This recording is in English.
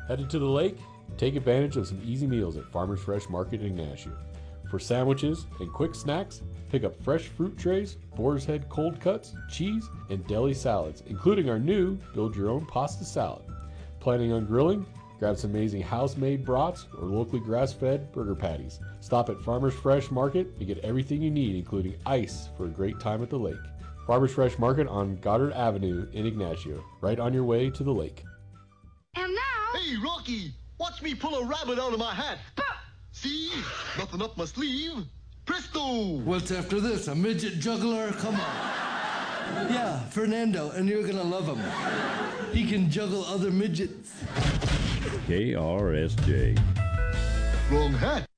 Headed to the lake? Take advantage of some easy meals at Farmers Fresh Market in Ignacio. For sandwiches and quick snacks, pick up fresh fruit trays, boar's head cold cuts, cheese, and deli salads, including our new build your own pasta salad. Planning on grilling? Grab some amazing house-made brats or locally grass-fed burger patties. Stop at Farmers Fresh Market to get everything you need, including ice for a great time at the lake. Farmers Fresh Market on Goddard Avenue in Ignacio, right on your way to the lake. And now... Hey, Rocky! Watch me pull a rabbit out of my hat. See? Nothing up my sleeve. Presto! What's after this? A midget juggler? Come on. Yeah, Fernando, and you're gonna love him. He can juggle other midgets. KRSJ. Wrong hat.